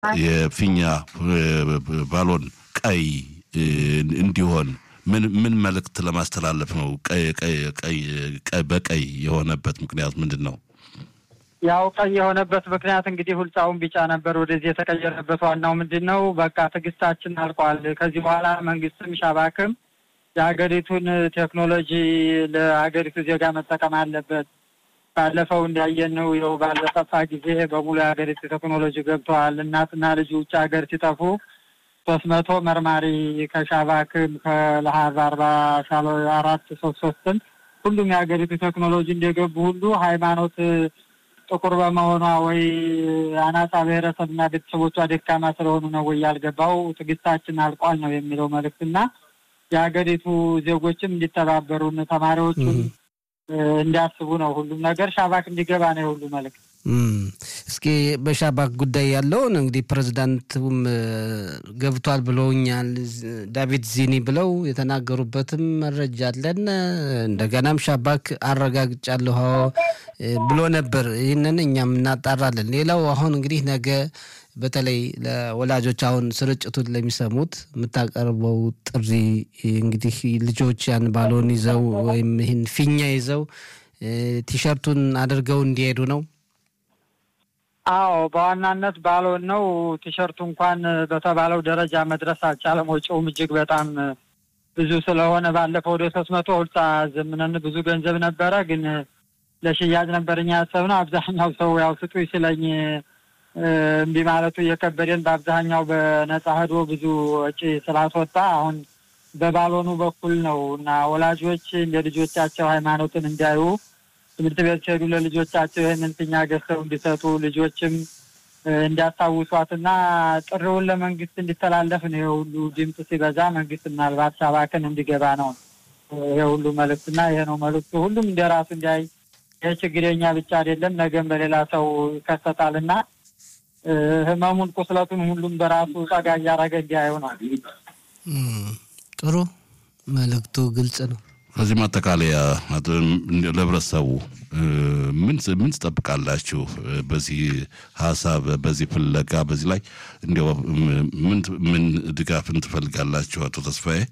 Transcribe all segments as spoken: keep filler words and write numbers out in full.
የፊኛ ባሎን ቀይ እንዲሆን ምን ምን መልእክት ለማስተላለፍ ነው? ቀይ ቀይ ቀይ በቀይ የሆነበት ምክንያት ምንድነው? ያው ቀይ የሆነበት ምክንያት እንግዲህ ሁልጻውን ቢጫ ነበር ወደዚህ የተቀየረበት ዋናው ምንድነው በቃ ትግስታችን አልቋል። ከዚህ በኋላ መንግስትም ሻባክም የሀገሪቱን ቴክኖሎጂ ለሀገሪቱ ዜጋ መጠቀም አለበት። ባለፈው እንዳየነው ያው ባለፈው ጊዜ በሙሉ የሀገሪቱ ቴክኖሎጂ ገብቷል። እናትና ልጅ ውጭ ሀገር ሲጠፉ ሶስት መቶ መርማሪ ከሻባክም ከለሃብ አርባ ሻሎ አራት ሶስት ሶስት ሁሉም የሀገሪቱ ቴክኖሎጂ እንደገቡ ሁሉ ሃይማኖት ጥቁር በመሆኗ ወይ አናሳ ብሔረሰብና ቤተሰቦቿ ደካማ ስለሆኑ ነው ወይ ያልገባው ትግስታችን አልቋል ነው የሚለው መልእክትና የሀገሪቱ ዜጎችም እንዲተባበሩን ተማሪዎቹም እንዲያስቡ ነው ሁሉም ነገር ሻባክ እንዲገባ ነው ሁሉ መልእክት። እስኪ በሻባክ ጉዳይ ያለው እንግዲህ ፕሬዝዳንቱም ገብቷል ብለውኛል ዳቪድ ዚኒ ብለው የተናገሩበትም መረጃ አለን። እንደገናም ሻባክ አረጋግጫለሁ ብሎ ነበር። ይሄንን እኛም እናጣራለን። ሌላው አሁን እንግዲህ ነገ በተለይ ለወላጆች አሁን ስርጭቱን ለሚሰሙት የምታቀርበው ጥሪ እንግዲህ ልጆች ያን ባሎን ይዘው ወይም ይሄን ፊኛ ይዘው ቲሸርቱን አድርገው እንዲሄዱ ነው? አዎ በዋናነት ባሎን ነው። ቲሸርቱ እንኳን በተባለው ደረጃ መድረስ አልቻለም። ወጪውም እጅግ በጣም ብዙ ስለሆነ ባለፈው ወደ ሶስት መቶ ሁልጻ ዘመነን ብዙ ገንዘብ ነበረ ግን ለሽያጭ ነበርኛ ያሰብነው። አብዛኛው ሰው ያው ስጡ ይስለኝ እንዲ ማለቱ የከበደን በአብዛኛው በነጻ ሄዶ ብዙ ወጪ ስላስወጣ አሁን በባሎኑ በኩል ነውና ወላጆች ለልጆቻቸው ሃይማኖትን እንዲያዩ ትምህርት ቤት ሄዱ ለልጆቻቸው ይሄንን ፊኛ ገዝተው እንዲሰጡ ልጆችም እንዲያስታውሷትና ጥሪውን ለመንግስት እንዲተላለፍ ነው ሁሉ ድምጽ ሲበዛ መንግስት ምናልባት ሻባክን እንዲገባ ነው ይሄ ሁሉ መልእክትና ይሄ ነው መልእክቱ። ሁሉም እንደራሱ እንዲያይ የችግረኛ ብቻ አይደለም ነገም በሌላ ሰው ይከሰታልና ህመሙን ቁስለቱን ሁሉም በራሱ ጸጋ ያረገ እንዲያዩ ነው። ጥሩ መልእክቱ ግልጽ ነው። ከዚህ ማጠቃለያ ለህብረተሰቡ ምን ምን ትጠብቃላችሁ? በዚህ ሐሳብ በዚህ ፍለጋ በዚህ ላይ እንደው ምን ምን ድጋፍን ትፈልጋላችሁ? አቶ ተስፋዬ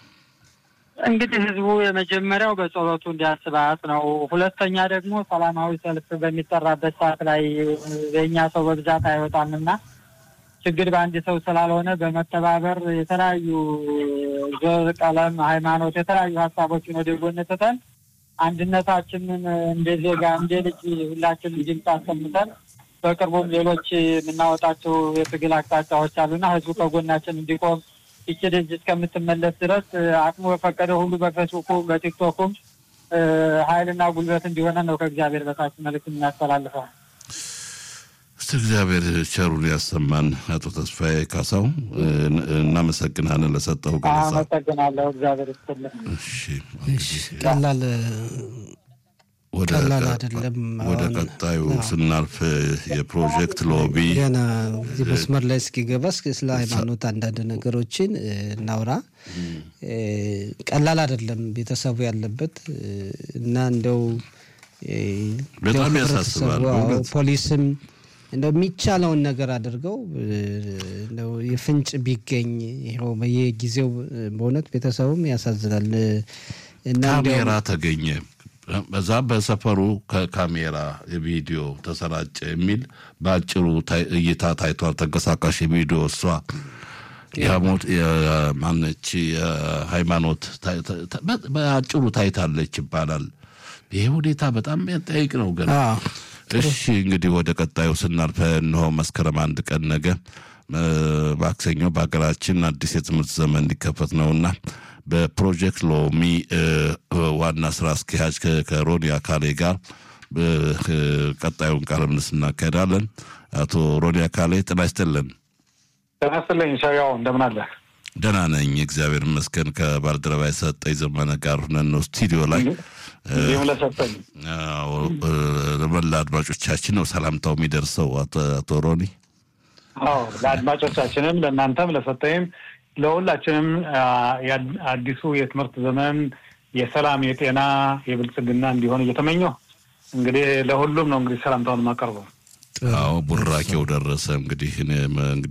እንግዲህ ህዝቡ የመጀመሪያው በጸሎቱ እንዲያስባት ነው። ሁለተኛ ደግሞ ሰላማዊ ሰልፍ በሚጠራበት ሰዓት ላይ የኛ ሰው በብዛት አይወጣምና ችግር በአንድ ሰው ስላልሆነ በመተባበር የተለያዩ ዘር፣ ቀለም፣ ሃይማኖት የተለያዩ ሀሳቦችን ወደ ጎን ትተን አንድነታችንን እንደ ዜጋ እንደ ልጅ ሁላችን ድምጽ አሰምተን በቅርቡም ሌሎች የምናወጣቸው የትግል አቅጣጫዎች አሉና ህዝቡ ከጎናችን እንዲቆም ይችላል እስከምትመለስ ድረስ አቅሙ በፈቀደው ሁሉ በፌስቡክ በቲክቶክም ኃይልና ጉልበት እንዲሆነ ነው ከእግዚአብሔር በታች መልእክት እናስተላልፈው። እግዚአብሔር ቸሩን ያሰማን። አቶ ተስፋዬ ካሳው እናመሰግናለን ለሰጠው ገለጻ። አመሰግናለሁ። እግዚአብሔር ይስጥልኝ። እሺ ቀላል ወደ አይደለም። ወደ ቀጣዩ ስናልፍ የፕሮጀክት ሎቢ ገና እዚህ መስመር ላይ እስኪገባ እስኪ ስለ ሃይማኖት አንዳንድ ነገሮችን እናውራ። ቀላል አይደለም ቤተሰቡ ያለበት እና እንደው በጣም ያሳስባል። ፖሊስም እንደው የሚቻለውን ነገር አድርገው እንደው የፍንጭ ቢገኝ ይሄው በየጊዜው በእውነት ቤተሰቡም ያሳዝናል። እና ካሜራ ተገኘ በዛ በሰፈሩ ከካሜራ ቪዲዮ ተሰራጨ የሚል ባጭሩ እይታ ታይቷል። ተንቀሳቃሽ ቪዲዮ እሷ ያሞት የማነች የሃይማኖት ባጭሩ ታይታለች ይባላል። ይሄ ሁኔታ በጣም የሚያጠይቅ ነው ገና። እሺ እንግዲህ ወደ ቀጣዩ ስናልፍ ነው መስከረም አንድ ቀን ነገ ማክሰኞ በአገራችን አዲስ የትምህርት ዘመን ሊከፈት ነውና በፕሮጀክት ሎሚ ዋና ስራ አስኪያጅ ከሮኒ አካሌ ጋር ቀጣዩን ቃለ ምልልስ እናካሄዳለን። አቶ ሮኒ አካሌ ጤና ይስጥልን። ጤና ይስጥልኝ ሻያው እንደምን አለ? ደህና ነኝ እግዚአብሔር ይመስገን። ከባልደረባ ሰጠኝ ዘመነ ጋር ሆነን ነው ስቱዲዮ ላይ ይሄም ለሰጠኝ አዎ ለመላ አድማጮቻችን ነው ሰላምታው የሚደርሰው አቶ ሮኒ። አዎ ለአድማጮቻችንም ለእናንተም ለሰጠኝም ለሁላችንም አዲሱ የትምህርት ዘመን የሰላም የጤና የብልጽግና እንዲሆን እየተመኘሁ እንግዲህ ለሁሉም ነው እንግዲህ ሰላምታውን ማቀርበው። አዎ ቡራኬው ደረሰ እንግዲህ እንግዲህ